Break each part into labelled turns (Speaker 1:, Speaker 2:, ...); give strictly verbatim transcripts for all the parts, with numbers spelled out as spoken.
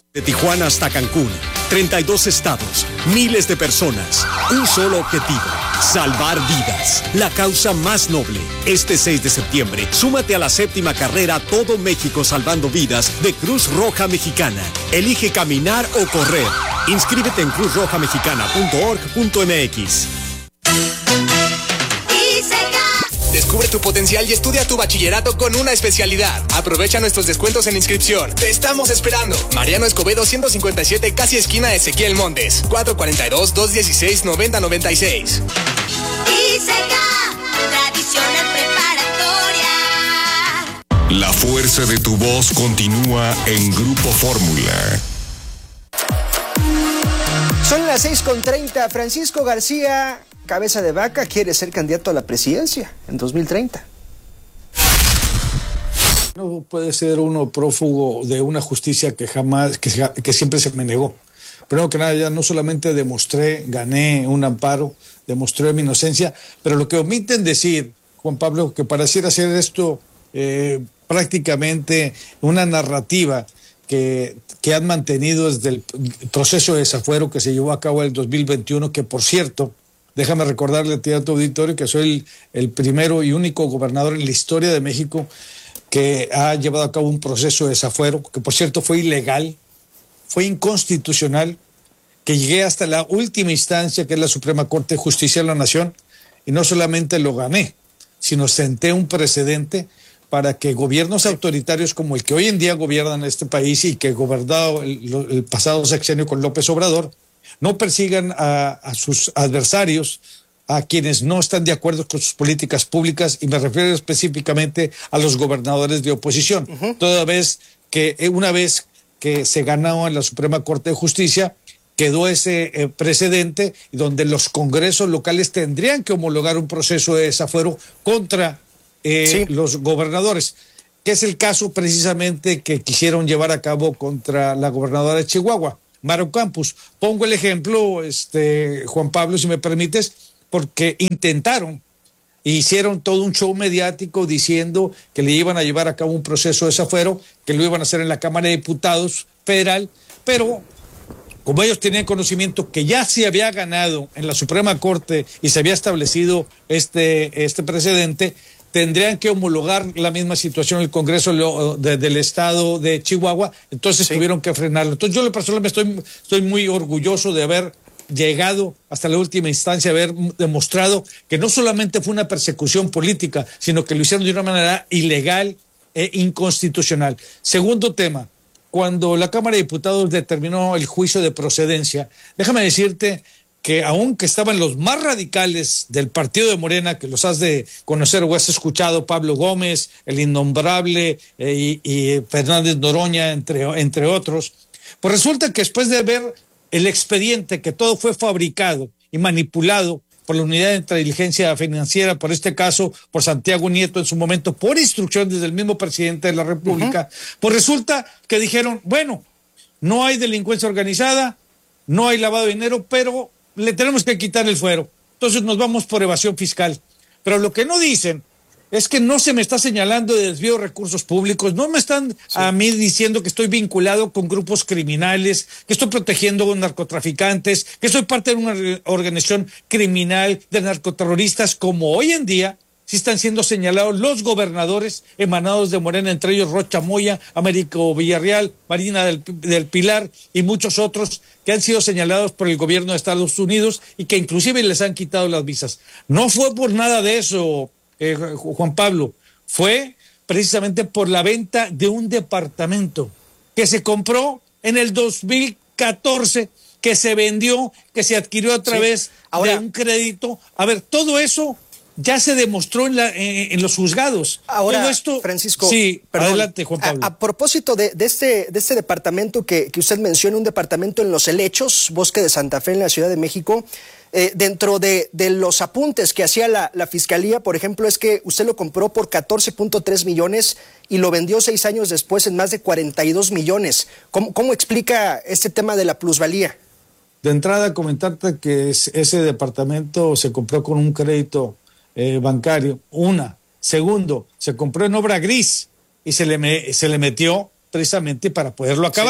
Speaker 1: De Tijuana hasta Cancún, treinta y dos estados, miles de personas, un solo objetivo, salvar vidas, la causa más noble. Este seis de septiembre, súmate a la séptima carrera Todo México Salvando Vidas de Cruz Roja Mexicana. Elige caminar o correr. Inscríbete en cruz roja mexicana punto org punto m x.
Speaker 2: Descubre tu potencial y estudia tu bachillerato con una especialidad. Aprovecha nuestros descuentos en inscripción. Te estamos esperando. Mariano Escobedo ciento cincuenta y siete, casi esquina Ezequiel Montes. cuatro cuatro dos, dos uno seis, nueve cero nueve seis.
Speaker 3: ISECA, tradicional preparatoria.
Speaker 4: La fuerza de tu voz continúa en Grupo Fórmula.
Speaker 5: Son las seis con treinta. Francisco García Cabeza de Vaca quiere ser candidato a la presidencia en dos mil treinta.
Speaker 6: No puede ser uno prófugo de una justicia que jamás, que, que siempre se me negó. Primero que nada, ya no solamente demostré, gané un amparo, demostré mi inocencia, pero lo que omiten decir, Juan Pablo, que pareciera hacer esto eh, prácticamente una narrativa que, que han mantenido desde el proceso de desafuero que se llevó a cabo en el dos mil veintiuno, que por cierto, déjame recordarle a ti a tu auditorio que soy el, el primero y único gobernador en la historia de México que ha llevado a cabo un proceso de desafuero, que por cierto fue ilegal, fue inconstitucional, que llegué hasta la última instancia, que es la Suprema Corte de Justicia de la Nación, y no solamente lo gané, sino senté un precedente para que gobiernos autoritarios como el que hoy en día gobiernan este país y que gobernado el, el pasado sexenio con López Obrador, no persigan a, a sus adversarios, a quienes no están de acuerdo con sus políticas públicas, y me refiero específicamente a los gobernadores de oposición. Uh-huh. Toda vez que, una vez que se ganó en la Suprema Corte de Justicia, quedó ese eh, precedente donde los congresos locales tendrían que homologar un proceso de desafuero contra eh, sí. los gobernadores, que es el caso precisamente que quisieron llevar a cabo contra la gobernadora de Chihuahua, Maro Campos. Pongo el ejemplo, este, Juan Pablo, si me permites, porque intentaron, hicieron todo un show mediático diciendo que le iban a llevar a cabo un proceso de desafuero, que lo iban a hacer en la Cámara de Diputados federal, pero como ellos tenían conocimiento que ya se había ganado en la Suprema Corte y se había establecido este, este precedente, tendrían que homologar la misma situación en el Congreso de, del Estado de Chihuahua, entonces sí. tuvieron que frenarlo. Entonces yo personalmente estoy, estoy muy orgulloso de haber llegado hasta la última instancia, haber demostrado que no solamente fue una persecución política, sino que lo hicieron de una manera ilegal e inconstitucional. Segundo tema, cuando la Cámara de Diputados determinó el juicio de procedencia, déjame decirte que aunque estaban los más radicales del partido de Morena, que los has de conocer o has escuchado, Pablo Gómez, el innombrable eh, y, y Fernández Noroña, entre, entre otros, pues resulta que después de ver el expediente, que todo fue fabricado y manipulado por la Unidad de Inteligencia Financiera, por este caso, por Santiago Nieto en su momento, por instrucción desde el mismo presidente de la República, uh-huh. pues resulta que dijeron, bueno, no hay delincuencia organizada, no hay lavado de dinero, pero le tenemos que quitar el fuero. Entonces nos vamos por evasión fiscal. Pero lo que no dicen es que no se me está señalando de desvío de recursos públicos, no me están sí. a mí diciendo que estoy vinculado con grupos criminales, que estoy protegiendo a narcotraficantes, que soy parte de una organización criminal de narcoterroristas, como hoy en día sí están siendo señalados los gobernadores emanados de Morena, entre ellos Rocha Moya, Américo Villarreal, Marina del, del Pilar y muchos otros que han sido señalados por el gobierno de Estados Unidos y que inclusive les han quitado las visas. No fue por nada de eso, eh, Juan Pablo, fue precisamente por la venta de un departamento que se compró en el dos mil catorce, que se vendió, que se adquirió a través sí. Ahora, de un crédito. A ver, todo eso ya se demostró en, la, en, en los juzgados.
Speaker 5: Ahora,
Speaker 6: todo esto,
Speaker 5: Francisco,
Speaker 6: sí,
Speaker 5: perdón,
Speaker 6: adelante, Juan Pablo.
Speaker 5: A, a propósito de, de, este, de este departamento que, que usted menciona, un departamento en Los Helechos, Bosque de Santa Fe, en la Ciudad de México, eh, dentro de, de los apuntes que hacía la, la Fiscalía, por ejemplo, es que usted lo compró por catorce punto tres millones y lo vendió seis años después en más de cuarenta y dos millones. ¿Cómo, cómo explica este tema de la plusvalía?
Speaker 6: De entrada, comentarte que ese departamento se compró con un crédito Eh, bancario, una. Segundo, se compró en obra gris y se le, me, se le metió precisamente para poderlo acabar. Sí.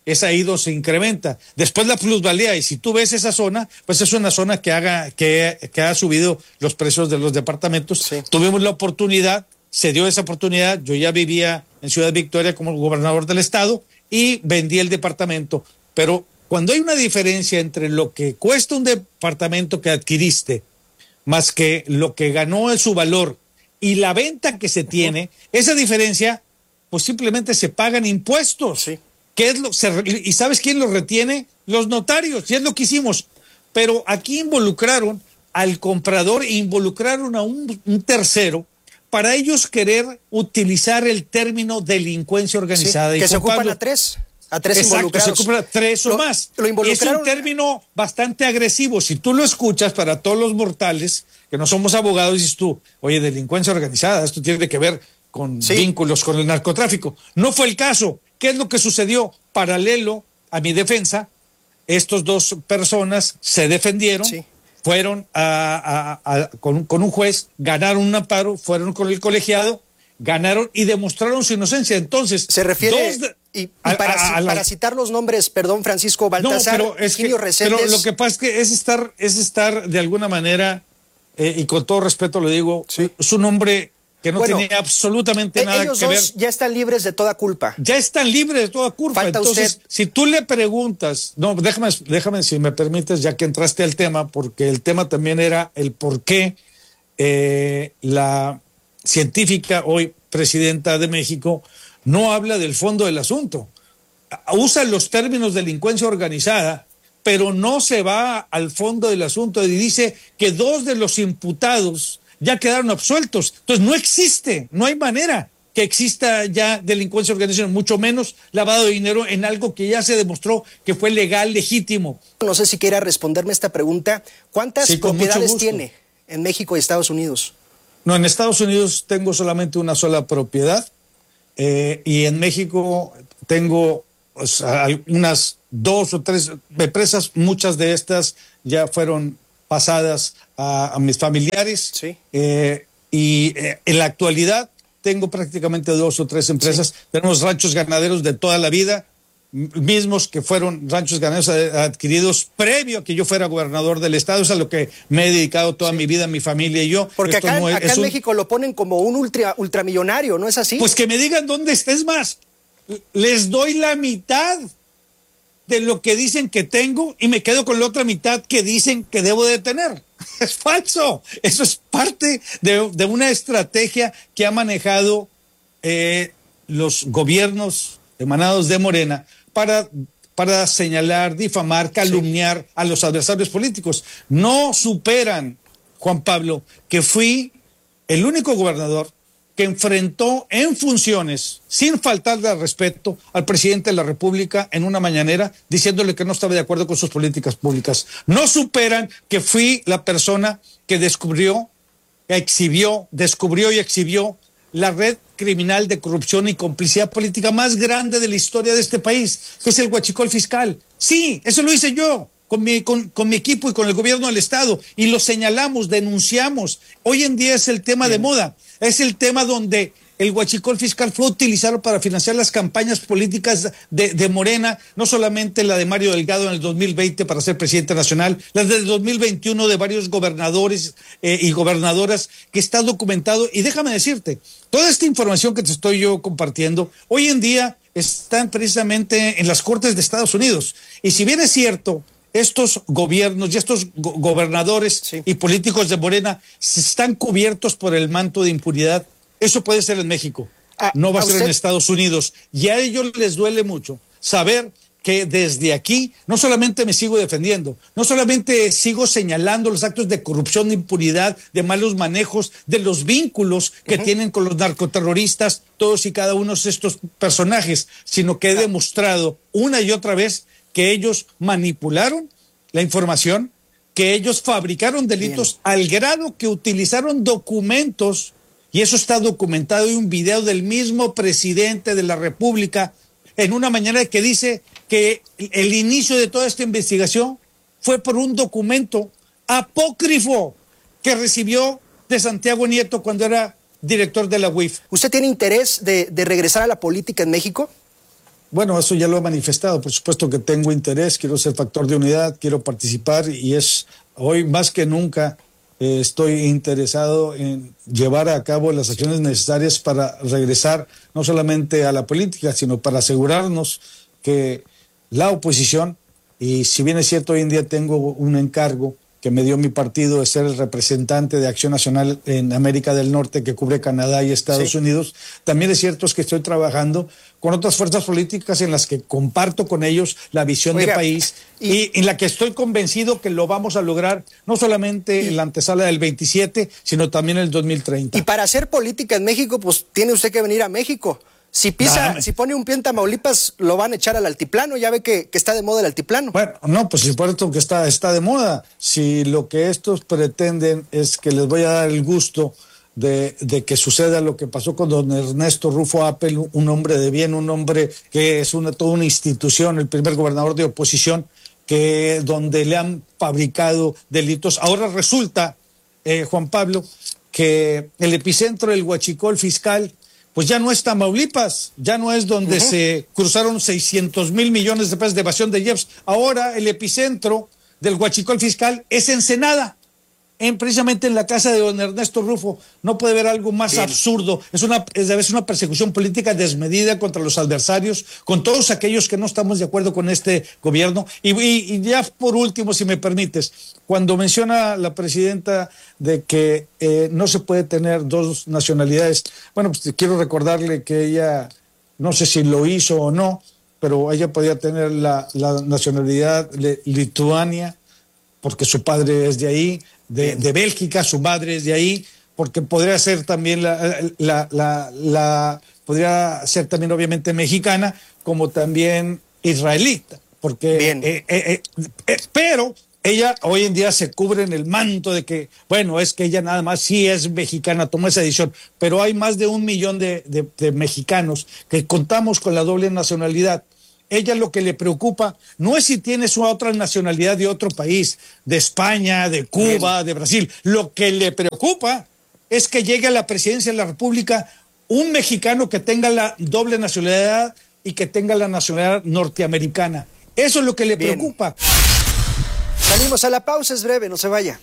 Speaker 6: es ahí donde se incrementa. Después la plusvalía, y si tú ves esa zona, pues es una zona que haga que, que ha subido los precios de los departamentos. Sí. Tuvimos la oportunidad, se dio esa oportunidad, yo ya vivía en Ciudad Victoria como gobernador del estado y vendí el departamento, pero cuando hay una diferencia entre lo que cuesta un departamento que adquiriste más que lo que ganó en su valor y la venta que se tiene, esa diferencia, pues simplemente se pagan impuestos. Sí. ¿Qué es lo, se, ¿Y sabes quién los retiene? Los notarios, y es lo que hicimos. Pero aquí involucraron al comprador, involucraron a un, un tercero para ellos querer utilizar el término delincuencia organizada.
Speaker 5: Sí,
Speaker 6: y
Speaker 5: que se ocupan
Speaker 6: Pablo,
Speaker 5: a tres. A tres
Speaker 6: Exacto,
Speaker 5: involucrados.
Speaker 6: se ocupan a tres
Speaker 5: lo,
Speaker 6: o más.
Speaker 5: Lo involucraron...
Speaker 6: Es un término bastante agresivo. Si tú lo escuchas para todos los mortales, que no somos abogados, dices tú, oye, delincuencia organizada, esto tiene que ver con sí. vínculos con el narcotráfico. No fue el caso. ¿Qué es lo que sucedió? Paralelo a mi defensa, estos dos personas se defendieron, sí. fueron a, a, a, con, con un juez, ganaron un amparo, fueron con el colegiado, ganaron y demostraron su inocencia. Entonces,
Speaker 5: se refiere...
Speaker 6: Dos de,
Speaker 5: Y, y para, a, a, a la... para citar los nombres, perdón, Francisco Baltasar,
Speaker 6: no, pero, es que,
Speaker 5: Reséndez...
Speaker 6: pero lo que pasa es que es estar, es estar de alguna manera, eh, y con todo respeto lo digo, sí. es un hombre que no bueno, tenía absolutamente eh, nada
Speaker 5: ellos
Speaker 6: que
Speaker 5: dos
Speaker 6: ver.
Speaker 5: Ya están libres de toda culpa.
Speaker 6: Ya están libres de toda culpa.
Speaker 5: Falta
Speaker 6: Entonces,
Speaker 5: usted.
Speaker 6: si tú le preguntas, no, déjame, déjame si me permites, ya que entraste al tema, porque el tema también era el por qué eh, la científica, hoy presidenta de México, no habla del fondo del asunto. Usa los términos delincuencia organizada, pero no se va al fondo del asunto y dice que dos de los imputados ya quedaron absueltos. Entonces no existe, no hay manera que exista ya delincuencia organizada, mucho menos lavado de dinero en algo que ya se demostró que fue legal, legítimo.
Speaker 5: No sé si quiera responderme esta pregunta. ¿Cuántas sí, propiedades tiene en México y Estados Unidos?
Speaker 6: No, en Estados Unidos tengo solamente una sola propiedad eh, y en México tengo o sea, unas dos o tres empresas, muchas de estas ya fueron pasadas a, a mis familiares.
Speaker 5: Sí.
Speaker 6: Eh, y eh, en la actualidad tengo prácticamente dos o tres empresas. Sí. Tenemos ranchos ganaderos de toda la vida, mismos que fueron ranchos ganaderos adquiridos previo a que yo fuera gobernador del estado. Es a lo que me he dedicado toda sí. mi vida, mi familia y yo.
Speaker 5: Porque Esto acá, no es, acá es en un... México lo ponen como un ultra, ultramillonario, ¿no es así?
Speaker 6: Pues que me digan dónde estés más. Les doy la mitad de lo que dicen que tengo y me quedo con la otra mitad que dicen que debo de tener. Es falso. Eso es parte de, de una estrategia que ha manejado eh, los gobiernos emanados de Morena para, para señalar, difamar, calumniar sí. a los adversarios políticos. No superan, Juan Pablo, que fui el único gobernador que enfrentó en funciones, sin faltarle al respeto, al presidente de la República en una mañanera, diciéndole que no estaba de acuerdo con sus políticas públicas. No superan que fui la persona que descubrió, exhibió, descubrió y exhibió la red criminal de corrupción y complicidad política más grande de la historia de este país, que es el huachicol fiscal. Sí, eso lo hice yo. Con mi, con, con mi equipo y con el gobierno del estado, y lo señalamos, denunciamos. Hoy en día es el tema Bien. de moda, es el tema donde el huachicol fiscal fue utilizado para financiar las campañas políticas de, de Morena, no solamente la de Mario Delgado en el dos mil veinte para ser presidente nacional, la del dos mil veintiuno de varios gobernadores eh, y gobernadoras, que está documentado. Y déjame decirte, toda esta información que te estoy yo compartiendo, hoy en día están precisamente en las Cortes de Estados Unidos. Y si bien es cierto, estos gobiernos y estos go- gobernadores sí. y políticos de Morena están cubiertos por el manto de impunidad, eso puede ser en México, ah, no va a ser usted... en Estados Unidos. Y a ellos les duele mucho saber que desde aquí no solamente me sigo defendiendo, no solamente sigo señalando los actos de corrupción, de impunidad, de malos manejos, de los vínculos que uh-huh. tienen con los narcoterroristas, todos y cada uno de estos personajes, sino que he demostrado una y otra vez que ellos manipularon la información, que ellos fabricaron delitos Bien. al grado que utilizaron documentos, y eso está documentado en un video del mismo presidente de la República, en una mañana que dice que el inicio de toda esta investigación fue por un documento apócrifo que recibió de Santiago Nieto cuando era director de la U I F.
Speaker 5: ¿Usted tiene interés de, de regresar a la política en México?
Speaker 6: bueno, eso ya lo he manifestado, por supuesto que tengo interés, quiero ser factor de unidad, quiero participar y es hoy más que nunca eh, estoy interesado en llevar a cabo las acciones necesarias para regresar no solamente a la política, sino para asegurarnos que la oposición, y si bien es cierto hoy en día tengo un encargo que me dio mi partido de ser el representante de Acción Nacional en América del Norte, que cubre Canadá y Estados sí. Unidos. También es cierto es que estoy trabajando con otras fuerzas políticas en las que comparto con ellos la visión Oiga, de país y, y en la que estoy convencido que lo vamos a lograr no solamente y, en la antesala del veintisiete, sino también en el dos mil treinta.
Speaker 5: Y para hacer política en México, pues tiene usted que venir a México. Si pisa, nah, si pone un pie en Tamaulipas, lo van a echar al altiplano. Ya ve que, que está de moda el altiplano.
Speaker 6: Bueno, no, pues si por esto que está, está de moda. Si lo que estos pretenden es que les voy a dar el gusto de, de que suceda lo que pasó con don Ernesto Rufo Appel, un hombre de bien, un hombre que es una, toda una institución, el primer gobernador de oposición, que donde le han fabricado delitos. Ahora resulta, eh, Juan Pablo, que el epicentro del huachicol fiscal pues ya no es Tamaulipas, ya no es donde uh-huh. se cruzaron seiscientos mil millones de pesos de evasión de I E P S. Ahora el epicentro del huachicol fiscal es Ensenada, en, precisamente en la casa de don Ernesto Rufo. No puede haber algo más Bien. absurdo. Es una, es a veces una persecución política desmedida contra los adversarios, con todos aquellos que no estamos de acuerdo con este gobierno. Y, y, y ya por último, si me permites, cuando menciona la presidenta de que eh, no se puede tener dos nacionalidades, bueno, pues quiero recordarle que ella, no sé si lo hizo o no, pero ella podía tener la, la nacionalidad de Lituania, porque su padre es de ahí, de, de Bélgica, su madre es de ahí, porque podría ser también la, la, la, la podría ser también obviamente mexicana, como también israelita, porque
Speaker 5: Bien.
Speaker 6: Eh, eh, eh, eh, pero ella hoy en día se cubre en el manto de que, bueno, es que ella nada más sí es mexicana, tomó esa decisión, pero hay más de un millón de, de, de mexicanos que contamos con la doble nacionalidad. Ella lo que le preocupa no es si tiene su otra nacionalidad de otro país, de España, de Cuba, Bien. de Brasil. Lo que le preocupa es que llegue a la presidencia de la República un mexicano que tenga la doble nacionalidad y que tenga la nacionalidad norteamericana. Eso es lo que le Bien. preocupa.
Speaker 5: Salimos a la pausa, es breve, no se vaya.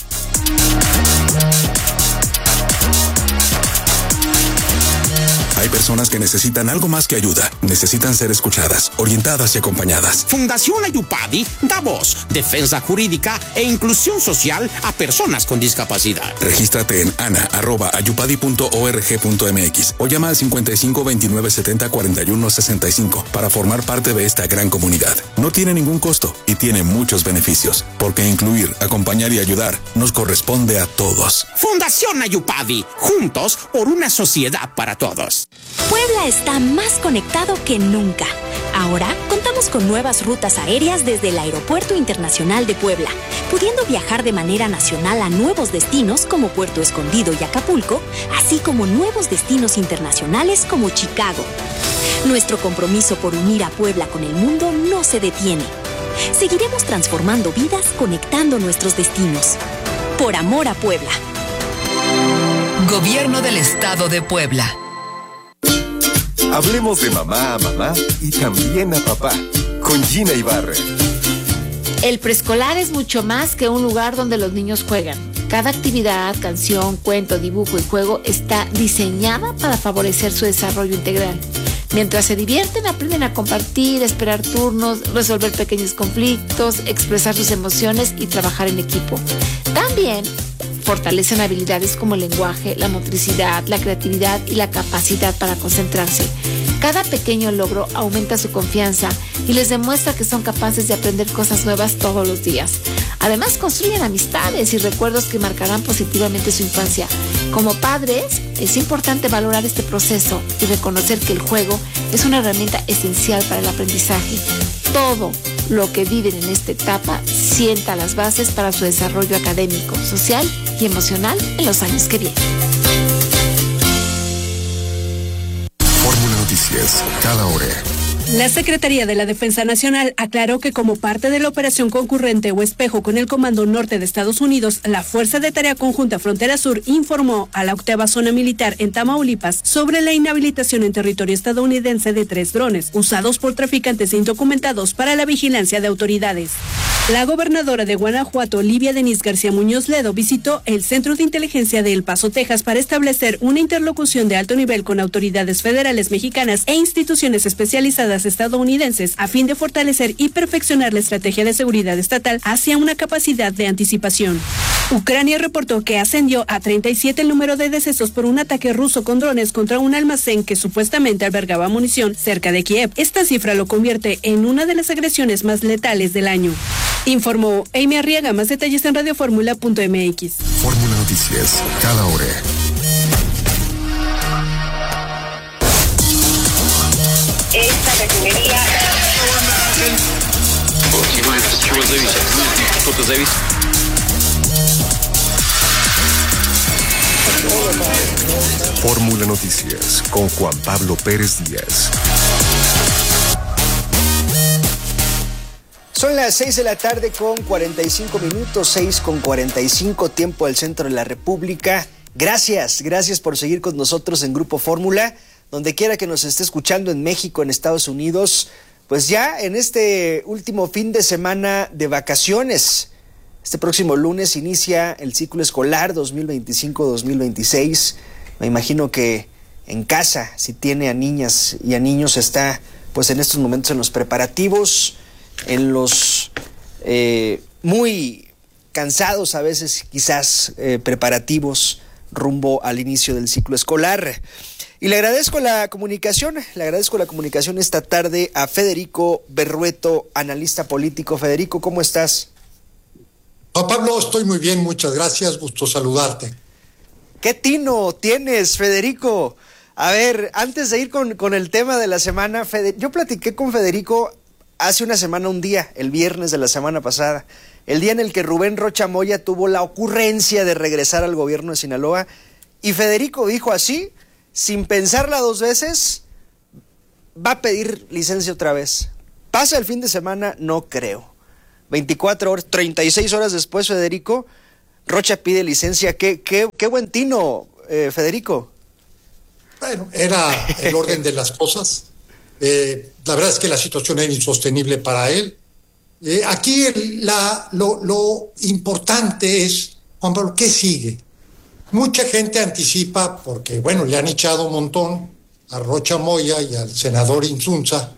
Speaker 4: Hay personas que necesitan algo más que ayuda. Necesitan ser escuchadas, orientadas y acompañadas.
Speaker 7: Fundación Ayupadi da voz, defensa jurídica e inclusión social a personas con discapacidad.
Speaker 4: Regístrate en ana arroba ayupadi punto org punto mx o llama al cincuenta y cinco veintinueve setenta cuarenta y uno sesenta y cinco para formar parte de esta gran comunidad. No tiene ningún costo y tiene muchos beneficios, porque incluir, acompañar y ayudar nos corresponde a todos.
Speaker 7: Fundación Ayupadi, juntos por una sociedad para todos.
Speaker 8: Puebla está más conectado que nunca. Ahora contamos con nuevas rutas aéreas desde el Aeropuerto Internacional de Puebla, pudiendo viajar de manera nacional a nuevos destinos como Puerto Escondido y Acapulco, así como nuevos destinos internacionales como Chicago. Nuestro compromiso por unir a Puebla con el mundo no se detiene. Seguiremos transformando vidas, conectando nuestros destinos. Por amor a Puebla.
Speaker 9: Gobierno del Estado de Puebla.
Speaker 10: Hablemos de mamá a mamá y también a papá, con Gina Ibarra.
Speaker 11: El preescolar es mucho más que un lugar donde los niños juegan. Cada actividad, canción, cuento, dibujo y juego está diseñada para favorecer su desarrollo integral. Mientras se divierten, aprenden a compartir, esperar turnos, resolver pequeños conflictos, expresar sus emociones y trabajar en equipo. También fortalecen habilidades como el lenguaje, la motricidad, la creatividad y la capacidad para concentrarse. Cada pequeño logro aumenta su confianza y les demuestra que son capaces de aprender cosas nuevas todos los días. Además, construyen amistades y recuerdos que marcarán positivamente su infancia. Como padres, es importante valorar este proceso y reconocer que el juego es una herramienta esencial para el aprendizaje. Todo lo que viven en esta etapa sienta las bases para su desarrollo académico, social y emocional en los años que vienen.
Speaker 4: Fórmula Noticias, cada hora.
Speaker 12: La Secretaría de la Defensa Nacional aclaró que como parte de la operación concurrente o espejo con el Comando Norte de Estados Unidos, la Fuerza de Tarea Conjunta Frontera Sur informó a la octava zona militar en Tamaulipas sobre la inhabilitación en territorio estadounidense de tres drones usados por traficantes indocumentados para la vigilancia de autoridades. La gobernadora de Guanajuato, Livia Denise García Muñoz Ledo, visitó el Centro de Inteligencia de El Paso, Texas, para establecer una interlocución de alto nivel con autoridades federales mexicanas e instituciones especializadas estadounidenses a fin de fortalecer y perfeccionar la estrategia de seguridad estatal hacia una capacidad de anticipación. Ucrania reportó que ascendió a treinta y siete el número de decesos por un ataque ruso con drones contra un almacén que supuestamente albergaba munición cerca de Kiev. Esta cifra lo convierte en una de las agresiones más letales del año. Informó Amy Arriaga. Más detalles en radioformula punto m x.
Speaker 13: Fórmula Noticias, cada hora.
Speaker 14: Esta refinería.
Speaker 13: Fórmula Noticias con Juan Pablo Pérez Díaz.
Speaker 5: Son las seis de la tarde con cuarenta y cinco minutos, seis con cuarenta y cinco, tiempo del centro de la República. Gracias, gracias por seguir con nosotros en Grupo Fórmula, donde quiera que nos esté escuchando, en México, en Estados Unidos, pues ya en este último fin de semana de vacaciones. Este próximo lunes inicia el ciclo escolar dos mil veinticinco dos mil veintiséis. Me imagino que en casa, si tiene a niñas y a niños, está pues en estos momentos en los preparativos, en los eh, muy cansados a veces quizás eh, preparativos rumbo al inicio del ciclo escolar. Y le agradezco la comunicación, le agradezco la comunicación esta tarde a Federico Berrueto, analista político. Federico, ¿cómo estás?
Speaker 15: No, Pablo, estoy muy bien, muchas gracias, gusto saludarte.
Speaker 5: ¿Qué tino tienes, Federico? A ver, antes de ir con, con el tema de la semana, Fede, yo platiqué con Federico hace una semana, un día, el viernes de la semana pasada, el día en el que Rubén Rocha Moya tuvo la ocurrencia de regresar al gobierno de Sinaloa, y Federico dijo así, sin pensarla dos veces, va a pedir licencia otra vez. ¿Pasa el fin de semana? No creo. veinticuatro horas, treinta y seis horas después, Federico, Rocha pide licencia. Qué, qué, qué buen tino, eh, Federico.
Speaker 15: Bueno, era el orden de las cosas. Eh, la verdad es que la situación era insostenible para él. Eh, aquí el, la, lo, lo importante es, Juan Pablo, ¿qué sigue? Mucha gente anticipa, porque bueno, le han echado un montón a Rocha Moya y al senador Insunza,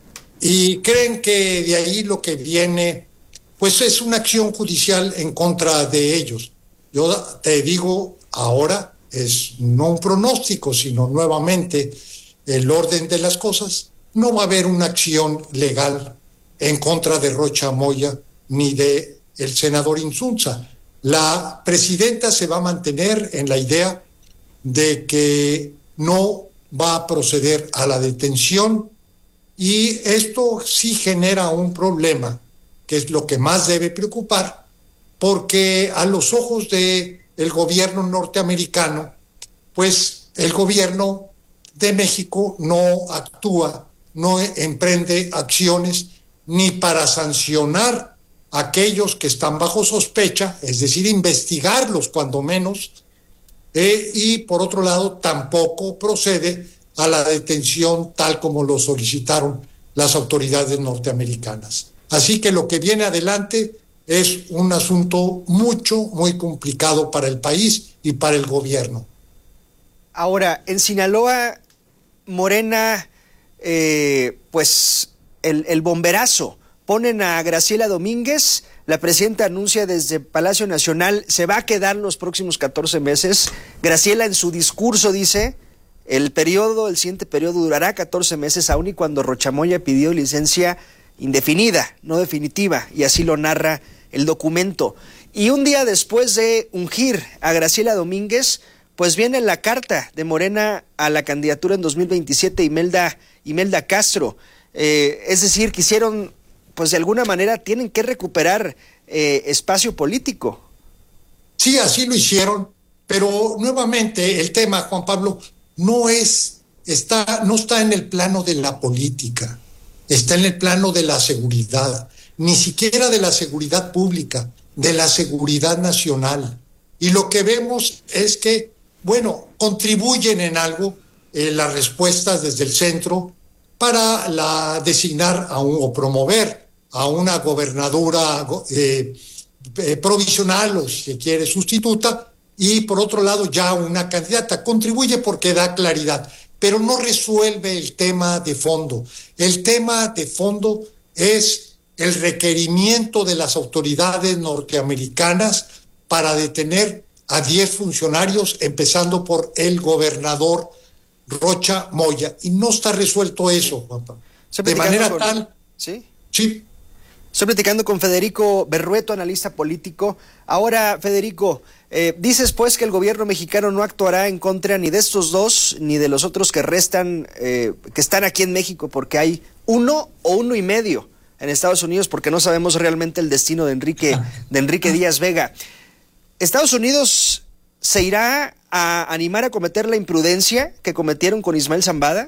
Speaker 15: y creen que de ahí lo que viene, pues es una acción judicial en contra de ellos. Yo te digo ahora, es no un pronóstico, sino nuevamente el orden de las cosas. No va a haber una acción legal en contra de Rocha Moya ni de el senador Insunza. La presidenta se va a mantener en la idea de que no va a proceder a la detención, y esto sí genera un problema, que es lo que más debe preocupar, porque a los ojos de el gobierno norteamericano, pues el gobierno de México no actúa, no emprende acciones ni para sancionar a aquellos que están bajo sospecha, es decir, investigarlos cuando menos, eh, y por otro lado tampoco procede a la detención tal como lo solicitaron las autoridades norteamericanas. Así que lo que viene adelante es un asunto mucho, muy complicado para el país y para el gobierno.
Speaker 5: Ahora, en Sinaloa, Morena, eh, pues el, el bomberazo, ponen a Graciela Domínguez, la presidenta anuncia desde Palacio Nacional, se va a quedar los próximos catorce meses. Graciela en su discurso dice, el periodo, el siguiente periodo durará catorce meses, aun y cuando Rocha Moya pidió licencia indefinida, no definitiva, y así lo narra el documento. Y un día después de ungir a Graciela Domínguez, pues viene la carta de Morena a la candidatura en dos mil veintisiete, Imelda, Imelda Castro. Eh, es decir, quisieron, pues de alguna manera tienen que recuperar eh, espacio político.
Speaker 15: Sí, así lo hicieron, pero nuevamente el tema, Juan Pablo, no es, está, no está en el plano de la política. está en el plano de la seguridad, ni siquiera de la seguridad pública, de la seguridad nacional. Y lo que vemos es que, bueno, contribuyen en algo eh, las respuestas desde el centro para la, designar a un, o promover a una gobernadora eh, eh, provisional o, si se quiere, sustituta, y por otro lado ya una candidata. Contribuye porque da claridad, pero no resuelve el tema de fondo. El tema de fondo es el requerimiento de las autoridades norteamericanas para detener a diez funcionarios, empezando por el gobernador Rocha Moya. Y no está resuelto eso, Juanpa. De manera
Speaker 5: con...
Speaker 15: tal...
Speaker 5: ¿Sí?
Speaker 15: Sí.
Speaker 5: Estoy platicando con Federico Berrueto, analista político. Ahora, Federico, eh, dices pues que el gobierno mexicano no actuará en contra ni de estos dos, ni de los otros que restan, eh, que están aquí en México, porque hay uno o uno y medio en Estados Unidos, porque no sabemos realmente el destino de Enrique, de Enrique Díaz Vega. ¿Estados Unidos se irá a animar a cometer la imprudencia que cometieron con Ismael Zambada?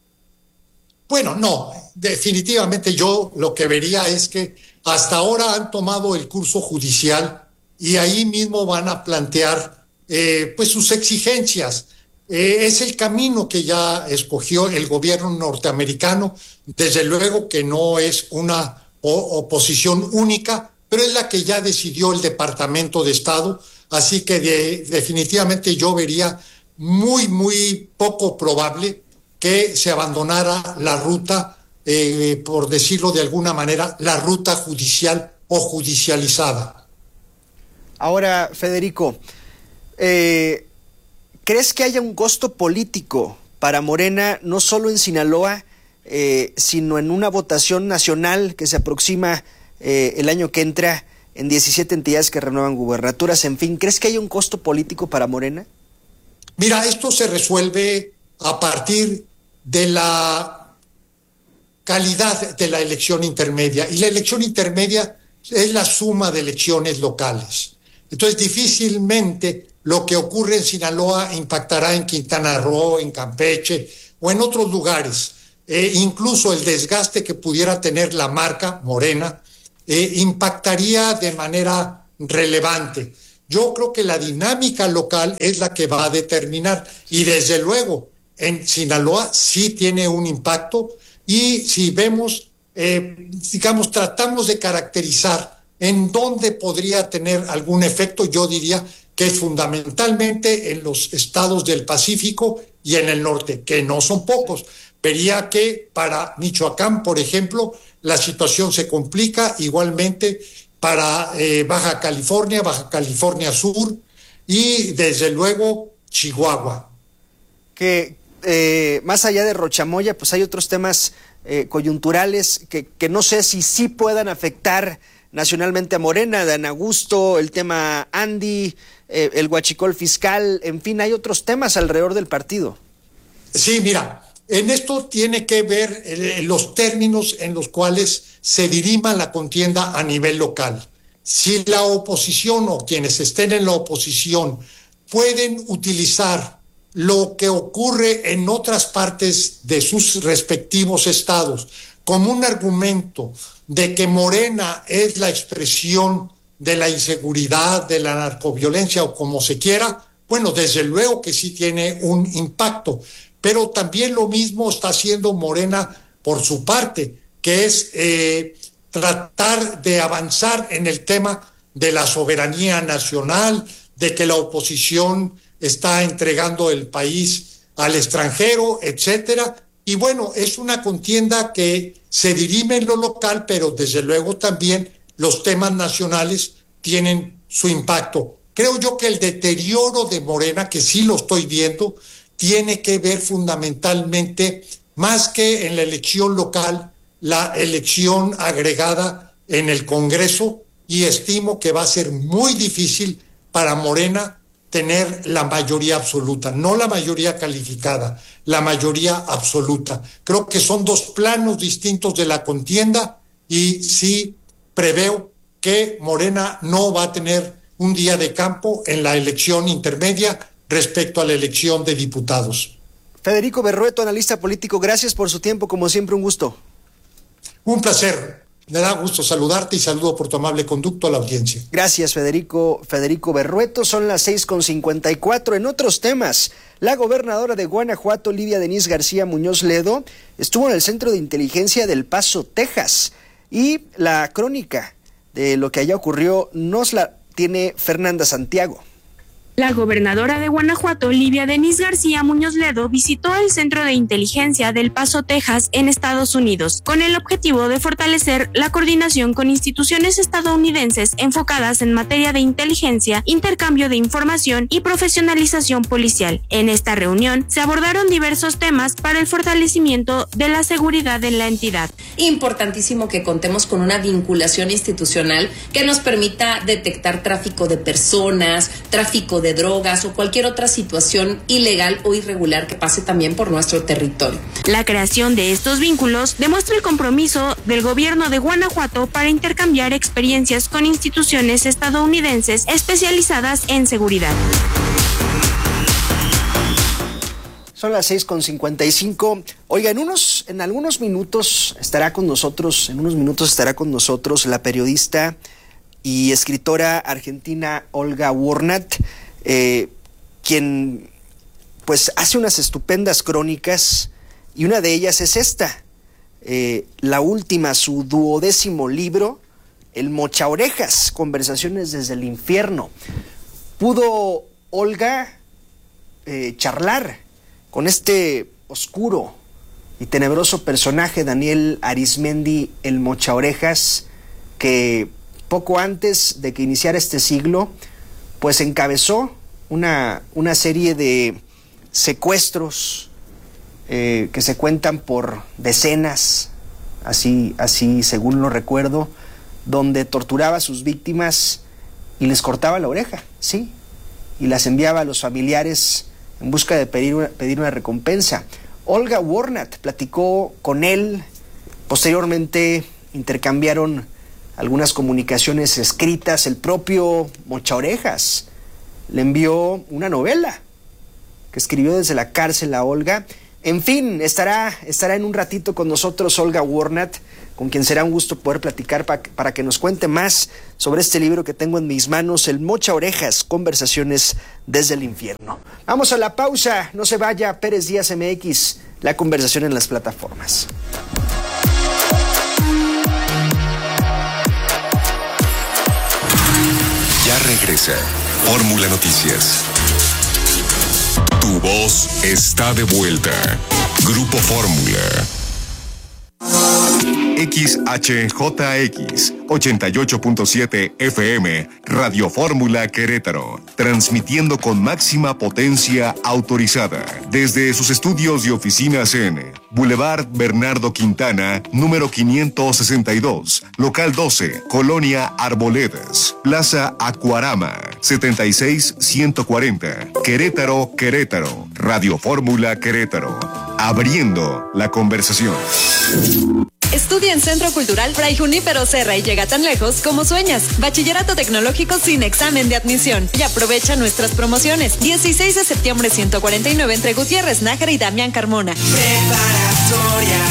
Speaker 15: Bueno, no, definitivamente yo lo que vería es que hasta ahora han tomado el curso judicial y ahí mismo van a plantear eh, pues sus exigencias. Eh, es el camino que ya escogió el gobierno norteamericano, desde luego que no es una o- oposición única, pero es la que ya decidió el Departamento de Estado, así que de, definitivamente yo vería muy, muy poco probable que se abandonara la ruta, eh, por decirlo de alguna manera, la ruta judicial o judicializada.
Speaker 5: Ahora, Federico, eh, ¿crees que haya un costo político para Morena, no solo en Sinaloa, eh, sino en una votación nacional que se aproxima eh, el año que entra en diecisiete entidades que renuevan gubernaturas? En fin, ¿crees que haya un costo político para Morena?
Speaker 15: Mira, esto se resuelve a partir de la calidad de la elección intermedia, y la elección intermedia es la suma de elecciones locales. Entonces, difícilmente lo que ocurre en Sinaloa impactará en Quintana Roo, en Campeche o en otros lugares. Eh, incluso el desgaste que pudiera tener la marca Morena eh, impactaría de manera relevante. Yo creo que la dinámica local es la que va a determinar, y desde luego en Sinaloa sí tiene un impacto, y si vemos, eh, digamos, tratamos de caracterizar en dónde podría tener algún efecto, yo diría que es fundamentalmente en los estados del Pacífico y en el norte, que no son pocos. Vería que para Michoacán, por ejemplo, la situación se complica, igualmente para eh, Baja California, Baja California Sur y desde luego Chihuahua.
Speaker 5: Que eh, más allá de Rocha Moya, pues hay otros temas eh, coyunturales que, que no sé si sí puedan afectar nacionalmente a Morena, Dan Augusto, el tema Andy, eh, el huachicol fiscal, en fin, hay otros temas alrededor del partido.
Speaker 15: Sí, mira, en esto tiene que ver eh, los términos en los cuales se dirima la contienda a nivel local. Si la oposición o quienes estén en la oposición pueden utilizar lo que ocurre en otras partes de sus respectivos estados como un argumento de que Morena es la expresión de la inseguridad, de la narcoviolencia o como se quiera, bueno, desde luego que sí tiene un impacto, pero también lo mismo está haciendo Morena por su parte, que es eh, tratar de avanzar en el tema de la soberanía nacional, de que la oposición está entregando el país al extranjero, etcétera. Y bueno, es una contienda que se dirime en lo local, pero desde luego también los temas nacionales tienen su impacto. Creo yo que el deterioro de Morena, que sí lo estoy viendo, tiene que ver fundamentalmente, más que en la elección local, la elección agregada en el Congreso, y estimo que va a ser muy difícil para Morena tener la mayoría absoluta, no la mayoría calificada, la mayoría absoluta. Creo que son dos planos distintos de la contienda, y sí preveo que Morena no va a tener un día de campo en la elección intermedia respecto a la elección de diputados.
Speaker 5: Federico Berrueto, analista político, gracias por su tiempo, como siempre un gusto.
Speaker 15: Un placer. Me da gusto saludarte y saludo por tu amable conducto a la audiencia.
Speaker 5: Gracias, Federico, Federico Berrueto. Son las seis con cincuenta y cuatro. En otros temas, la gobernadora de Guanajuato, Lidia Denise García Muñoz Ledo, estuvo en el Centro de Inteligencia del Paso, Texas. Y la crónica de lo que allá ocurrió nos la tiene Fernanda Santiago.
Speaker 16: La gobernadora de Guanajuato, Lidia Denise García Muñoz Ledo, visitó el Centro de Inteligencia del Paso, Texas, en Estados Unidos, con el objetivo de fortalecer la coordinación con instituciones estadounidenses enfocadas en materia de inteligencia, intercambio de información y profesionalización policial. En esta reunión se abordaron diversos temas para el fortalecimiento de la seguridad en la entidad.
Speaker 17: Importantísimo que contemos con una vinculación institucional que nos permita detectar tráfico de personas, tráfico de drogas o cualquier otra situación ilegal o irregular que pase también por nuestro territorio.
Speaker 16: La creación de estos vínculos demuestra el compromiso del gobierno de Guanajuato para intercambiar experiencias con instituciones estadounidenses especializadas en seguridad.
Speaker 5: Son las seis con cincuenta y cinco. Oiga, en unos, en algunos minutos estará con nosotros, en unos minutos estará con nosotros la periodista y escritora argentina Olga Warnat, eh, quien pues hace unas estupendas crónicas, y una de ellas es esta, eh, la última, su duodécimo libro, El Mochaorejas, Conversaciones desde el Infierno. Pudo Olga eh, charlar con este oscuro y tenebroso personaje, Daniel Arismendi, el Mochaorejas, que poco antes de que iniciara este siglo, pues encabezó una, una serie de secuestros eh, que se cuentan por decenas, así, así según lo recuerdo, donde torturaba a sus víctimas y les cortaba la oreja, sí, y las enviaba a los familiares en busca de pedir una, pedir una recompensa. Olga Warnat platicó con él, posteriormente intercambiaron algunas comunicaciones escritas. El propio Mochaorejas le envió una novela que escribió desde la cárcel a Olga. En fin, estará, estará en un ratito con nosotros Olga Warnat, con quien será un gusto poder platicar pa, para que nos cuente más sobre este libro que tengo en mis manos, El Mochaorejas, Conversaciones desde el Infierno. Vamos a la pausa, no se vaya. Pérez Díaz M X, la conversación en las plataformas.
Speaker 13: Ya regresa Fórmula Noticias. Tu voz está de vuelta. Grupo Fórmula. X H J X ochenta y ocho punto siete F M, Radio Fórmula Querétaro, transmitiendo con máxima potencia autorizada desde sus estudios y oficinas en Boulevard Bernardo Quintana, número quinientos sesenta y dos, local doce, Colonia Arboledas, Plaza Acuarama, setenta y seis ciento cuarenta, Querétaro, Querétaro, Radio Fórmula Querétaro, abriendo la conversación.
Speaker 18: Estudia en Centro Cultural Fray Junípero Serra y llega tan lejos como sueñas. Bachillerato tecnológico sin examen de admisión. Y aprovecha nuestras promociones. dieciséis de septiembre ciento cuarenta y nueve entre Gutiérrez, Nájera y Damián Carmona.
Speaker 19: Preparatoria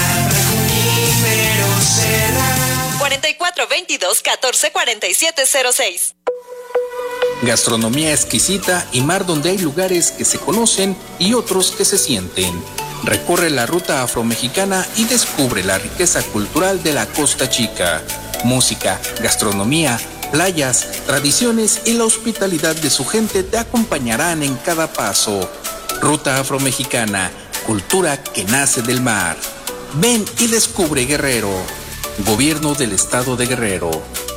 Speaker 19: Junípero Serra.
Speaker 18: cuarenta y cuatro veintidós catorce cuarenta y siete cero seis.
Speaker 20: Gastronomía exquisita y mar donde hay lugares que se conocen y otros que se sienten. Recorre la ruta afromexicana y descubre la riqueza cultural de la Costa Chica. Música, gastronomía, playas, tradiciones y la hospitalidad de su gente te acompañarán en cada paso. Ruta afromexicana, cultura que nace del mar. Ven y descubre Guerrero. Gobierno del Estado de Guerrero.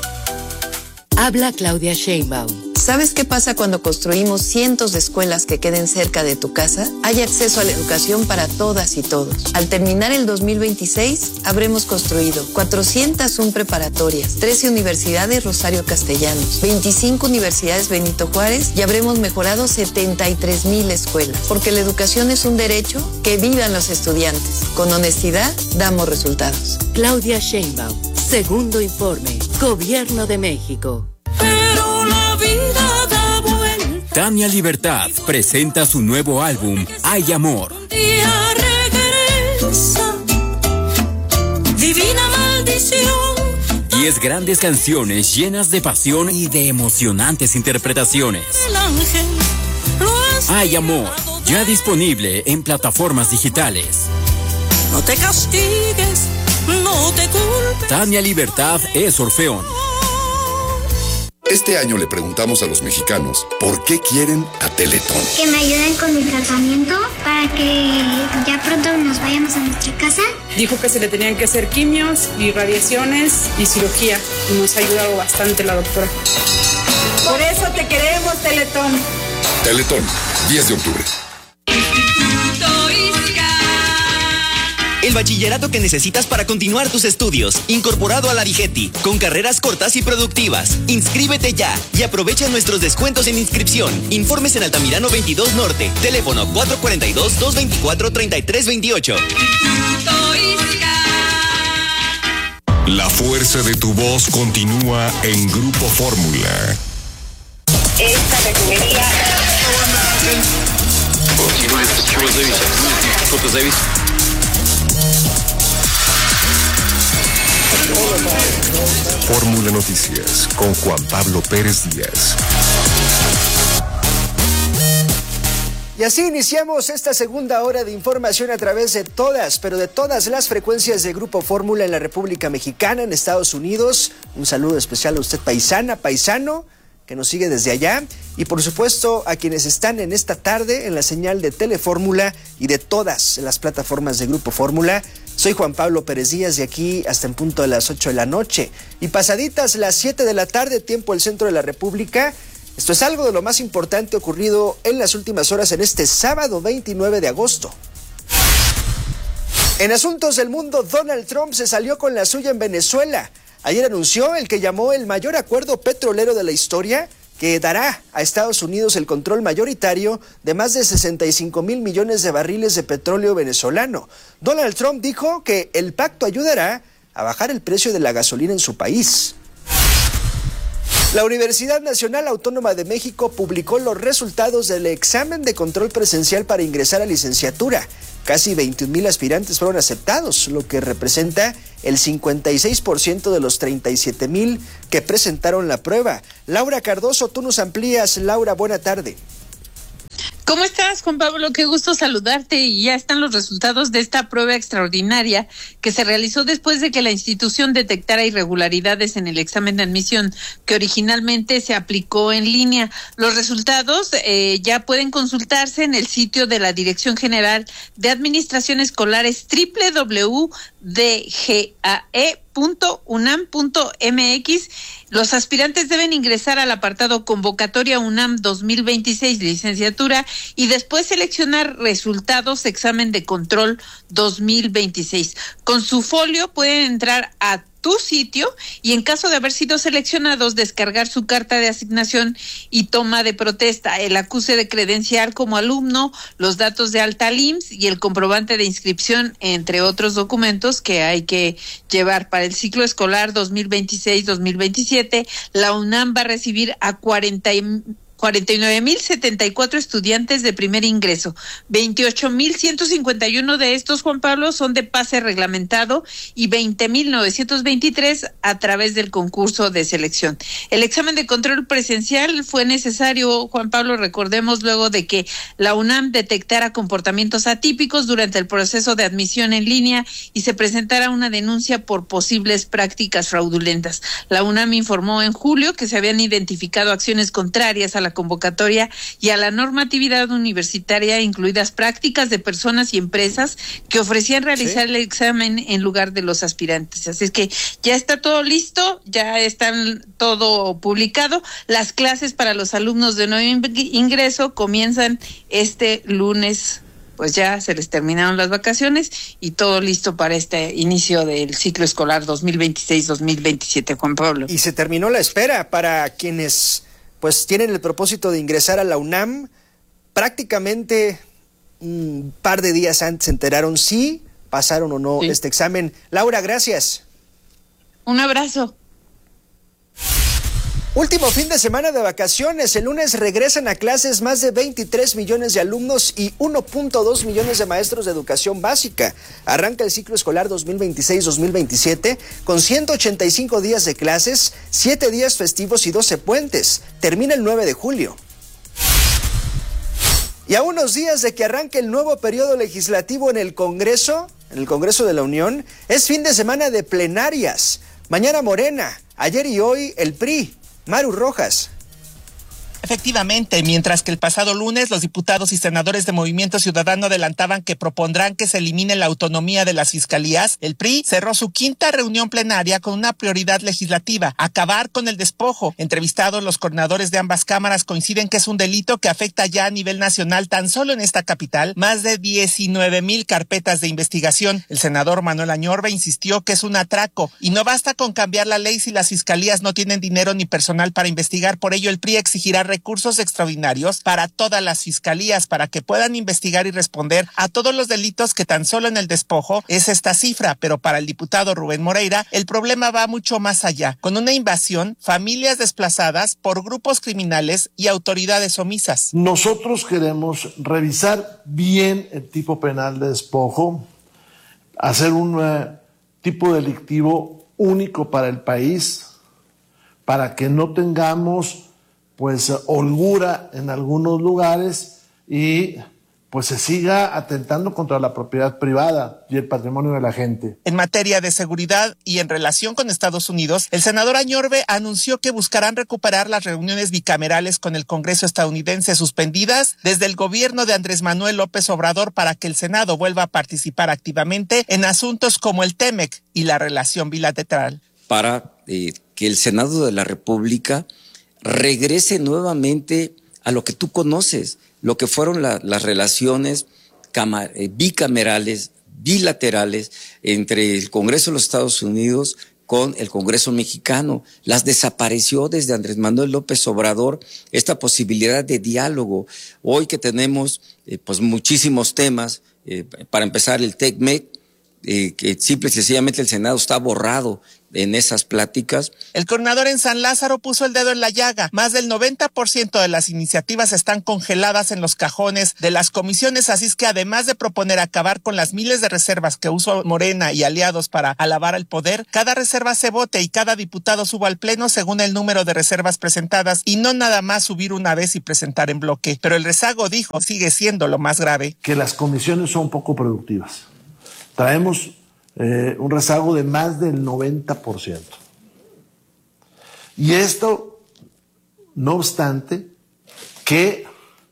Speaker 9: Habla Claudia Sheinbaum.
Speaker 21: ¿Sabes qué pasa cuando construimos cientos de escuelas que queden cerca de tu casa? Hay acceso a la educación para todas y todos. Al terminar el dos mil veintiséis, habremos construido cuatrocientas uno preparatorias, trece universidades Rosario Castellanos, veinticinco universidades Benito Juárez y habremos mejorado setenta y tres mil escuelas. Porque la educación es un derecho, que vivan los estudiantes. Con honestidad, damos resultados.
Speaker 9: Claudia Sheinbaum, segundo informe, Gobierno de México.
Speaker 19: Pero la vida da vuelta.
Speaker 22: Tania Libertad presenta su nuevo álbum, Hay Amor.
Speaker 19: Un día regresa. Divina.
Speaker 22: diez grandes canciones llenas de pasión y de emocionantes interpretaciones. Hay amor, ya disponible en plataformas digitales.
Speaker 19: No te castigues, no te culpes.
Speaker 22: Tania Libertad es Orfeón.
Speaker 1: Este año le preguntamos a los mexicanos por qué quieren a Teletón.
Speaker 2: Que me ayuden con mi tratamiento para que ya pronto nos vayamos a nuestra casa.
Speaker 23: Dijo que se le tenían que hacer quimios y radiaciones y cirugía. Y nos ha ayudado bastante la doctora.
Speaker 24: Por eso te queremos, Teletón.
Speaker 1: Teletón, diez de octubre.
Speaker 25: El bachillerato que necesitas para continuar tus estudios, incorporado a la Digeti, con carreras cortas y productivas. Inscríbete ya y aprovecha nuestros descuentos en inscripción. Informes en Altamirano veintidós Norte, teléfono cuatro cuatro dos, dos dos cuatro, tres tres dos ocho.
Speaker 13: La fuerza de tu voz continúa en Grupo Fórmula.
Speaker 14: Esta refinería...
Speaker 13: Fórmula Noticias con Juan Pablo Pérez Díaz.
Speaker 5: Y así iniciamos esta segunda hora de información a través de todas, pero de todas las frecuencias de Grupo Fórmula en la República Mexicana, en Estados Unidos. Un saludo especial a usted, paisana, paisano, que nos sigue desde allá. Y por supuesto a quienes están en esta tarde en la señal de Telefórmula y de todas las plataformas de Grupo Fórmula. Soy Juan Pablo Pérez Díaz, de aquí hasta en punto de las ocho de la noche. Y pasaditas las siete de la tarde, tiempo del centro de la República. Esto es algo de lo más importante ocurrido en las últimas horas en este sábado veintinueve de agosto. En asuntos del mundo, Donald Trump se salió con la suya en Venezuela. Ayer anunció el que llamó el mayor acuerdo petrolero de la historia, que dará a Estados Unidos el control mayoritario de más de sesenta y cinco mil millones de barriles de petróleo venezolano. Donald Trump dijo que el pacto ayudará a bajar el precio de la gasolina en su país. La Universidad Nacional Autónoma de México publicó los resultados del examen de control presencial para ingresar a licenciatura. Casi veintiún mil aspirantes fueron aceptados, lo que representa el cincuenta y seis por ciento de los treinta y siete mil que presentaron la prueba. Laura Cardoso, tú nos amplías. Laura, buena tarde.
Speaker 26: ¿Cómo estás, Juan Pablo? Qué gusto saludarte. Y ya están los resultados de esta prueba extraordinaria que se realizó después de que la institución detectara irregularidades en el examen de admisión que originalmente se aplicó en línea. Los resultados eh, ya pueden consultarse en el sitio de la Dirección General de Administración Escolares doble u doble u doble u punto d g a e punto unam punto m x. Los aspirantes deben ingresar al apartado Convocatoria UNAM dos mil veintiséis Licenciatura y después seleccionar Resultados Examen de Control dos mil veintiséis. Con su folio pueden entrar a tu sitio y en caso de haber sido seleccionados descargar su carta de asignación y toma de protesta, el acuse de credencial como alumno, los datos de alta al I M S S y el comprobante de inscripción, entre otros documentos que hay que llevar. Para el ciclo escolar dos mil veintiséis dos mil veintisiete, la UNAM va a recibir a cuarenta y cuarenta y nueve mil setenta y cuatro estudiantes de primer ingreso. veintiocho mil ciento cincuenta y uno de estos, Juan Pablo, son de pase reglamentado y veinte mil novecientos veintitrés a través del concurso de selección. El examen de control presencial fue necesario, Juan Pablo, recordemos, luego de que la UNAM detectara comportamientos atípicos durante el proceso de admisión en línea y se presentara una denuncia por posibles prácticas fraudulentas. La UNAM informó en julio que se habían identificado acciones contrarias a la convocatoria y a la normatividad universitaria, incluidas prácticas de personas y empresas que ofrecían realizar ¿Sí? el examen en lugar de los aspirantes. Así es que ya está todo listo, ya están todo publicado. Las clases para los alumnos de nuevo ingreso comienzan este lunes. Pues ya se les terminaron las vacaciones y todo listo para este inicio del ciclo escolar dos mil veintiséis dos mil veintisiete, Juan Pablo.
Speaker 5: Y se terminó la espera para quienes pues tienen el propósito de ingresar a la UNAM. Prácticamente un par de días antes se enteraron si pasaron o no sí. este examen. Laura, gracias.
Speaker 26: Un abrazo.
Speaker 5: Último fin de semana de vacaciones. El lunes regresan a clases más de veintitrés millones de alumnos y uno punto dos millones de maestros de educación básica. Arranca el ciclo escolar dos mil veintiséis dos mil veintisiete con ciento ochenta y cinco días de clases, siete días festivos y doce puentes. Termina el nueve de julio. Y a unos días de que arranque el nuevo periodo legislativo en el Congreso, en el Congreso de la Unión, es fin de semana de plenarias. Mañana Morena, ayer y hoy el P R I. Maru Rojas.
Speaker 3: Efectivamente, mientras que el pasado lunes los diputados y senadores de Movimiento Ciudadano adelantaban que propondrán que se elimine la autonomía de las fiscalías, el P R I cerró su quinta reunión plenaria con una prioridad legislativa: acabar con el despojo. Entrevistados, los coordinadores de ambas cámaras coinciden que es un delito que afecta ya a nivel nacional, tan solo en esta capital, más de diecinueve mil carpetas de investigación. El senador Manuel Añorbe insistió que es un atraco y no basta con cambiar la ley si las fiscalías no tienen dinero ni personal para investigar. Por ello, el P R I exigirá recursos extraordinarios para todas las fiscalías para que puedan investigar y responder a todos los delitos, que tan solo en el despojo es esta cifra. Pero para el diputado Rubén Moreira, el problema va mucho más allá, con una invasión, familias desplazadas por grupos criminales y autoridades omisas.
Speaker 6: Nosotros queremos revisar bien el tipo penal de despojo, hacer un uh, tipo delictivo único para el país, para que no tengamos pues holgura en algunos lugares y pues se siga atentando contra la propiedad privada y el patrimonio de la gente.
Speaker 3: En materia de seguridad y en relación con Estados Unidos, el senador Añorbe anunció que buscarán recuperar las reuniones bicamerales con el Congreso estadounidense suspendidas desde el gobierno de Andrés Manuel López Obrador, para que el Senado vuelva a participar activamente en asuntos como el TEMEC y la relación bilateral.
Speaker 7: Para eh, que el Senado de la República regrese nuevamente a lo que tú conoces, lo que fueron la, las relaciones cama, eh, bicamerales, bilaterales entre el Congreso de los Estados Unidos con el Congreso mexicano. Las desapareció desde Andrés Manuel López Obrador esta posibilidad de diálogo. Hoy que tenemos eh, pues muchísimos temas, eh, para empezar el TEMEC, eh, que simple y sencillamente el Senado está borrado en esas pláticas.
Speaker 3: El coordinador en San Lázaro puso el dedo en la llaga. Más del noventa por ciento de las iniciativas están congeladas en los cajones de las comisiones, así es que además de proponer acabar con las miles de reservas que usó Morena y aliados para alabar al poder, cada reserva se vote y cada diputado suba al pleno según el número de reservas presentadas, y no nada más subir una vez y presentar en bloque. Pero el rezago, dijo, sigue siendo lo más grave.
Speaker 6: Que las comisiones son poco productivas. Traemos Eh, un rezago de más del noventa por ciento. Y esto, no obstante, que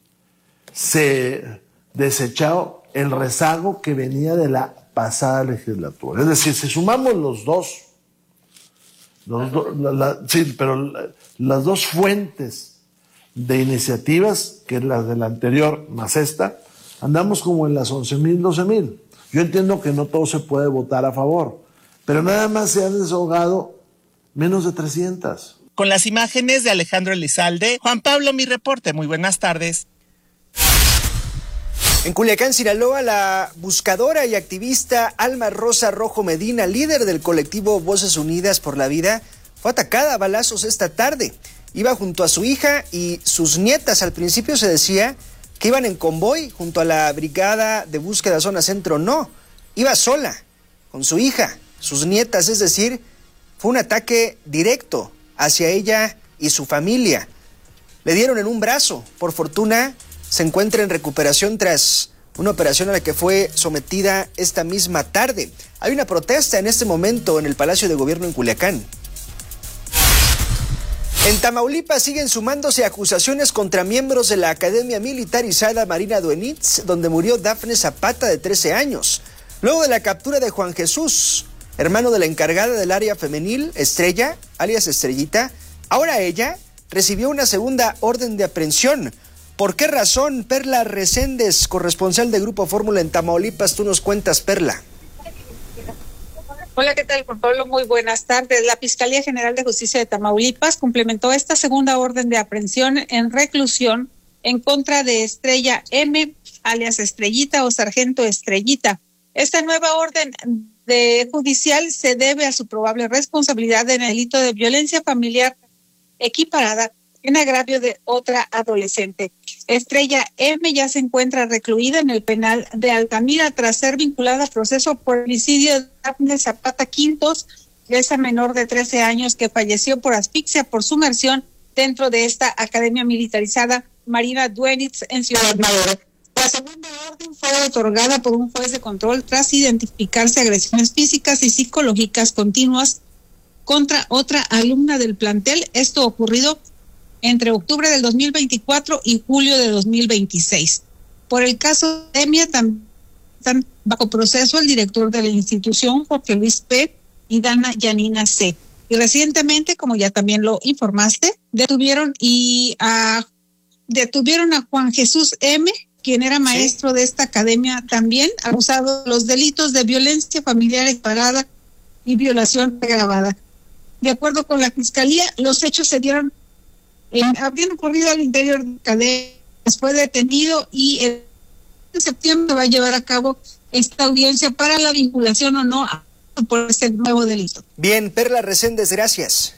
Speaker 6: se desechó el rezago que venía de la pasada legislatura. Es decir, si sumamos los dos, los do, la, la, sí, pero la, las dos fuentes de iniciativas, que es la de la anterior más esta, andamos como en las once mil, doce mil. Yo entiendo que no todo se puede votar a favor, pero nada más se han desahogado menos de trescientas.
Speaker 3: Con las imágenes de Alejandro Elizalde, Juan Pablo, mi reporte. Muy buenas tardes.
Speaker 5: En Culiacán, Sinaloa, la buscadora y activista Alma Rosa Rojo Medina, líder del colectivo Voces Unidas por la Vida, fue atacada a balazos esta tarde. Iba junto a su hija y sus nietas. Al principio se decía que iban en convoy junto a la brigada de búsqueda zona centro. No, iba sola, con su hija, sus nietas, es decir, fue un ataque directo hacia ella y su familia. Le dieron en un brazo. Por fortuna, se encuentra en recuperación tras una operación a la que fue sometida esta misma tarde. Hay una protesta en este momento en el Palacio de Gobierno en Culiacán. En Tamaulipas siguen sumándose acusaciones contra miembros de la Academia Militarizada Marina Duenitz, donde murió Dafne Zapata, de trece años, luego de la captura de Juan Jesús, hermano de la encargada del área femenil, Estrella, alias Estrellita. Ahora ella recibió una segunda orden de aprehensión. ¿Por qué razón? Perla Reséndez, corresponsal de Grupo Fórmula en Tamaulipas, tú nos cuentas, Perla.
Speaker 8: Hola, ¿qué tal, Juan Pablo? Muy buenas tardes. La Fiscalía General de Justicia de Tamaulipas complementó esta segunda orden de aprehensión en reclusión en contra de Estrella M, alias Estrellita o Sargento Estrellita. Esta nueva orden de judicial se debe a su probable responsabilidad en el delito de violencia familiar equiparada en agravio de otra adolescente. Estrella M ya se encuentra recluida en el penal de Altamira tras ser vinculada a proceso por homicidio de Dafne Zapata Quintos, esa menor de trece años que falleció por asfixia por sumersión dentro de esta academia militarizada Marina Duenitz en Ciudad Madero. La segunda orden fue otorgada por un juez de control tras identificarse agresiones físicas y psicológicas continuas contra otra alumna del plantel. Esto ocurrido entre octubre del dos mil veinticuatro y julio de dos mil veintiséis. Por el caso de Emia también están bajo proceso el director de la institución, Jorge Luis P. y Dana Yanina C. Y recientemente, como ya también lo informaste, detuvieron y a detuvieron a Juan Jesús M., quien era maestro sí. de esta academia también, acusado de los delitos de violencia familiar equiparada y violación agravada. De acuerdo con la Fiscalía, los hechos se dieron, eh, habrían ocurrido al interior de la academia, fue detenido y el de septiembre va a llevar a cabo esta audiencia para la vinculación o no a, por este nuevo delito.
Speaker 5: Bien, Perla Reséndez, gracias.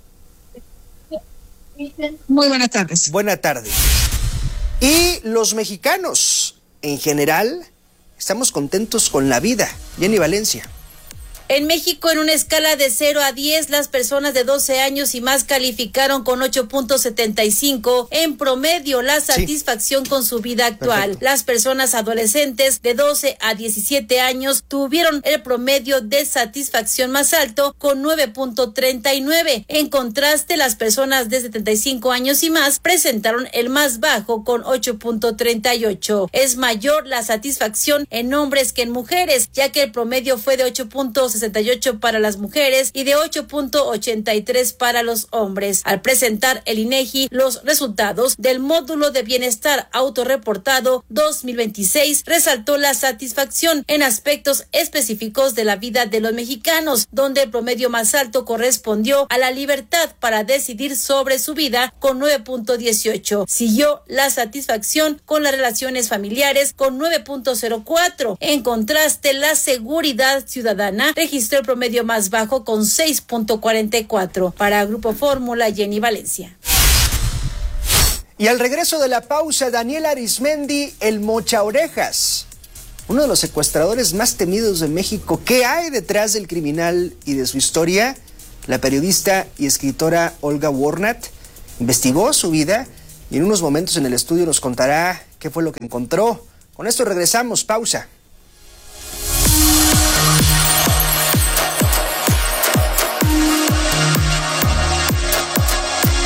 Speaker 8: Muy buenas tardes.
Speaker 5: Buenas tardes. Y los mexicanos, en general, estamos contentos con la vida. Jenny Valencia.
Speaker 4: En México, en una escala de cero a diez, las personas de doce años y más calificaron con ocho punto setenta y cinco en promedio la satisfacción sí. con su vida actual. Perfecto. Las personas adolescentes de doce a diecisiete años tuvieron el promedio de satisfacción más alto con nueve punto treinta y nueve. En contraste, las personas de setenta y cinco años y más presentaron el más bajo con ocho punto treinta y ocho. Es mayor la satisfacción en hombres que en mujeres, ya que el promedio fue de ocho punto sesenta y ocho para las mujeres y de ocho punto ochenta y tres para los hombres. Al presentar el INEGI los resultados del módulo de bienestar autorreportado dos mil veintiséis, resaltó la satisfacción en aspectos específicos de la vida de los mexicanos, donde el promedio más alto correspondió a la libertad para decidir sobre su vida con nueve punto dieciocho. Siguió la satisfacción con las relaciones familiares con nueve punto cero cuatro. En contraste, la seguridad ciudadana registró el promedio más bajo con seis punto cuarenta y cuatro. Para Grupo Fórmula, Jenny Valencia.
Speaker 5: Y al regreso de la pausa, Daniel Arismendi, el Mocha Orejas, uno de los secuestradores más temidos de México. ¿Qué hay detrás del criminal y de su historia? La periodista y escritora Olga Warnat investigó su vida y en unos momentos en el estudio nos contará qué fue lo que encontró. Con esto regresamos, pausa.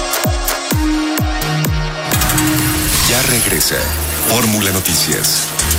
Speaker 1: Ya regresa Fórmula Noticias.